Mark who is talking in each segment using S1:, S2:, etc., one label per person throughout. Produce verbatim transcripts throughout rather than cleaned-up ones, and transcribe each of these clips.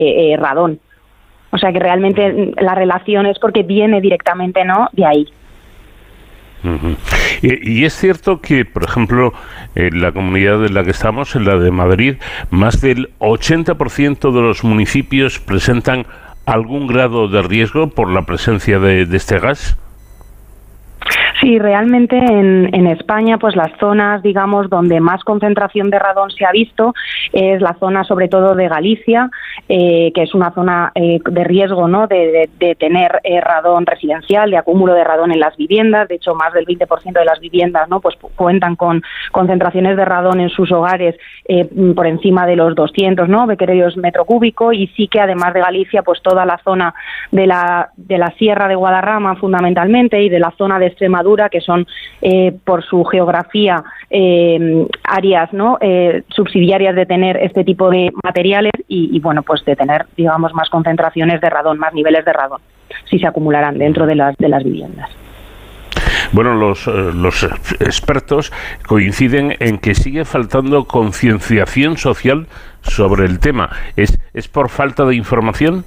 S1: eh, radón. O sea que realmente la relación es porque viene directamente, ¿no?, de ahí.
S2: Uh-huh. Y, y es cierto que, por ejemplo, en la comunidad en la que estamos, en la de Madrid, más del ochenta por ciento de los municipios presentan algún grado de riesgo por la presencia de, de este gas.
S1: Sí, realmente en, en España, pues las zonas, digamos, donde más concentración de radón se ha visto es la zona, sobre todo, de Galicia, eh, que es una zona eh, de riesgo, ¿no?, de, de, de tener eh, radón residencial, de acúmulo de radón en las viviendas. De hecho, más del veinte por ciento de las viviendas, ¿no?, pues cuentan con concentraciones de radón en sus hogares eh, por encima de los doscientos, ¿no?, becquerelios metro cúbico. Y sí que, además de Galicia, pues toda la zona de la, de la Sierra de Guadarrama, fundamentalmente, y de la zona de Extremadura, que son eh, por su geografía eh, áreas, ¿no?, eh, subsidiarias de tener este tipo de materiales y, y bueno, pues de tener, digamos, más concentraciones de radón, más niveles de radón, si se acumularán dentro de las de las viviendas.
S2: Bueno, los, los expertos coinciden en que sigue faltando concienciación social sobre el tema. ¿Es, es por falta de información?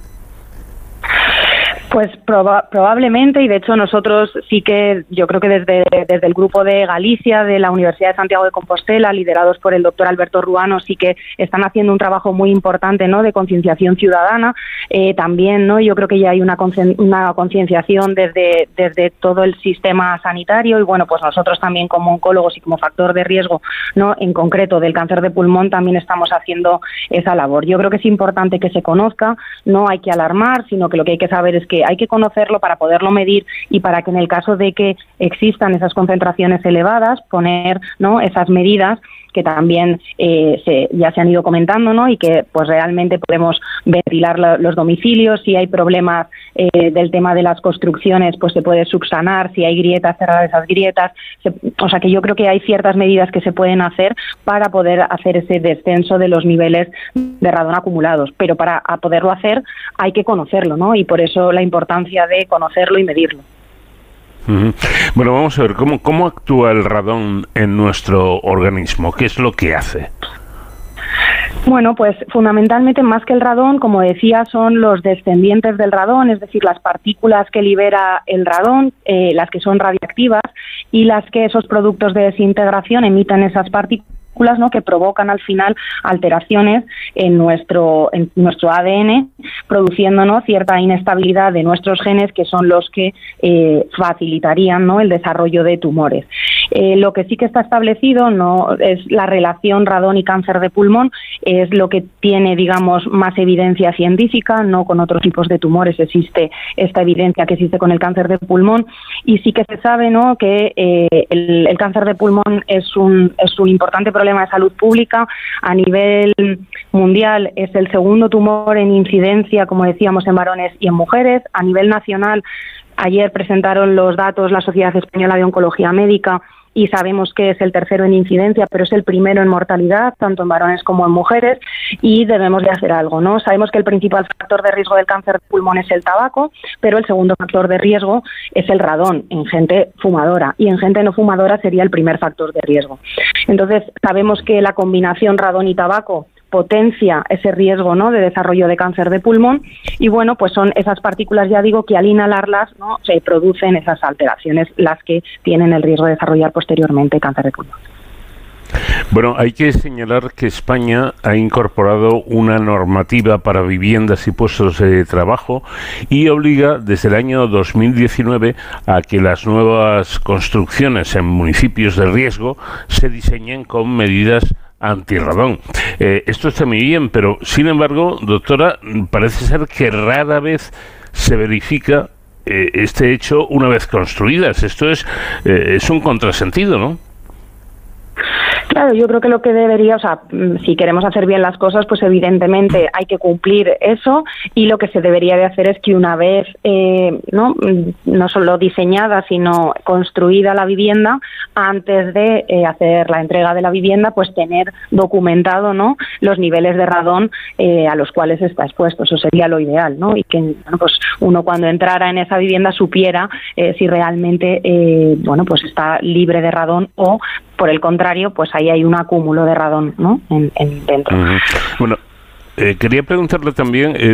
S1: Pues proba- probablemente, y de hecho nosotros sí que, yo creo que desde, desde el grupo de Galicia, de la Universidad de Santiago de Compostela, liderados por el doctor Alberto Ruano, sí que están haciendo un trabajo muy importante, ¿no?, de concienciación ciudadana. Eh, también, ¿no?, yo creo que ya hay una, concien- una concienciación desde, desde todo el sistema sanitario y bueno, pues nosotros también como oncólogos y como factor de riesgo, ¿no?, en concreto del cáncer de pulmón, también estamos haciendo esa labor. Yo creo que es importante que se conozca, no hay que alarmar, sino que lo que hay que saber es que hay que conocerlo para poderlo medir y para que en el caso de que existan esas concentraciones elevadas, poner, ¿no?, esas medidas que también eh, se, ya se han ido comentando, ¿no?, y que pues realmente podemos ventilar la, los domicilios. Si hay problemas eh, del tema de las construcciones, pues se puede subsanar. Si hay grietas, cerrar esas grietas. Se, o sea que yo creo que hay ciertas medidas que se pueden hacer para poder hacer ese descenso de los niveles de radón acumulados. Pero para a poderlo hacer hay que conocerlo, ¿no?, y por eso la importancia de conocerlo y medirlo.
S2: Uh-huh. Bueno, vamos a ver, ¿cómo, ¿cómo actúa el radón en nuestro organismo? ¿Qué es lo que hace?
S1: Bueno, pues fundamentalmente más que el radón, como decía, son los descendientes del radón, es decir, las partículas que libera el radón, eh, las que son radiactivas y las que esos productos de desintegración emiten esas partículas, ¿no?, que provocan al final alteraciones en nuestro en nuestro A D N, produciendo, ¿no?, cierta inestabilidad de nuestros genes, que son los que eh, facilitarían, ¿no?, el desarrollo de tumores. Eh, lo que sí que está establecido no es la relación radón y cáncer de pulmón, es lo que tiene, digamos, más evidencia científica. No con otros tipos de tumores existe esta evidencia que existe con el cáncer de pulmón, y sí que se sabe, ¿no?, que eh, el, el cáncer de pulmón es un es un importante problema de salud pública a nivel mundial. Es el segundo tumor en incidencia, como decíamos, en varones y en mujeres. A nivel nacional, ayer presentaron los datos la Sociedad Española de Oncología Médica y sabemos que es el tercero en incidencia, pero es el primero en mortalidad, tanto en varones como en mujeres, y debemos de hacer algo, ¿no? Sabemos que el principal factor de riesgo del cáncer de pulmón es el tabaco, pero el segundo factor de riesgo es el radón en gente fumadora, y en gente no fumadora sería el primer factor de riesgo. Entonces, sabemos que la combinación radón y tabaco potencia ese riesgo, ¿no?, de desarrollo de cáncer de pulmón, y bueno, pues son esas partículas, ya digo, que al inhalarlas, ¿no?, se producen esas alteraciones las que tienen el riesgo de desarrollar posteriormente cáncer de pulmón.
S2: Bueno, hay que señalar que España ha incorporado una normativa para viviendas y puestos de trabajo y obliga desde el año dos mil diecinueve a que las nuevas construcciones en municipios de riesgo se diseñen con medidas antirradón. Eh, esto está muy bien, pero sin embargo, doctora, parece ser que rara vez se verifica eh, este hecho una vez construidas. Esto es, eh, es un contrasentido, ¿no?
S1: Claro, yo creo que lo que debería, o sea, si queremos hacer bien las cosas, pues evidentemente hay que cumplir eso, y lo que se debería de hacer es que una vez, eh, no, no solo diseñada, sino construida la vivienda, antes de eh, hacer la entrega de la vivienda, pues tener documentado, ¿no?, los niveles de radón eh, a los cuales está expuesto. Eso sería lo ideal, ¿no? Y que, bueno, pues uno cuando entrara en esa vivienda supiera eh, si realmente, eh, bueno, pues está libre de radón o, por el contrario, pues ahí hay un acúmulo de radón, ¿no?, en, en dentro.
S2: Uh-huh. Bueno, Eh, quería preguntarle también, eh,